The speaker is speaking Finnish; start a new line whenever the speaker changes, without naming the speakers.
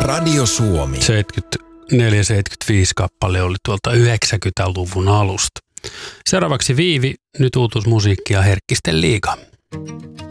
Radio Suomi.
74-75 kappale oli tuolta 90-luvun alusta. Seuraavaksi Viivi, nyt uutuusmusiikkia Herkkisten liiga.